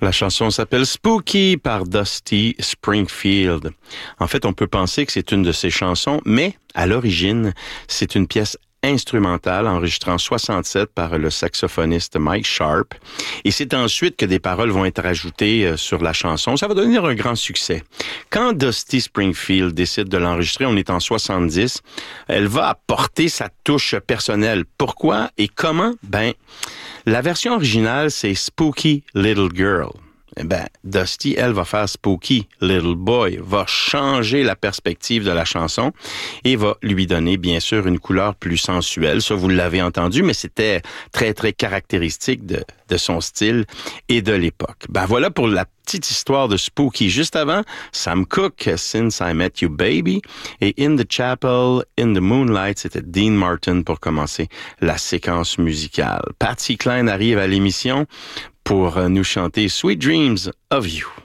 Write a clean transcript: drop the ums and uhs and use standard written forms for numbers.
La chanson s'appelle Spooky par Dusty Springfield. En fait, on peut penser que c'est une de ses chansons, mais à l'origine, c'est une pièce instrumentale enregistrée en 67 par le saxophoniste Mike Sharp. Et c'est ensuite que des paroles vont être ajoutées sur la chanson. Ça va devenir un grand succès. Quand Dusty Springfield décide de l'enregistrer, on est en 70, elle va apporter sa touche personnelle. Pourquoi et comment? La version originale, c'est Spooky Little Girl. Dusty, elle, va faire Spooky Little Boy, va changer la perspective de la chanson et va lui donner, bien sûr, une couleur plus sensuelle. Ça, vous l'avez entendu, mais c'était très, très caractéristique de son style et de l'époque. Voilà pour la petite histoire de Spooky. Juste avant, Sam Cooke, Since I Met You Baby, et In the Chapel, In the Moonlight, c'était Dean Martin pour commencer la séquence musicale. Patsy Cline arrive à l'émission pour nous chanter Sweet Dreams of You.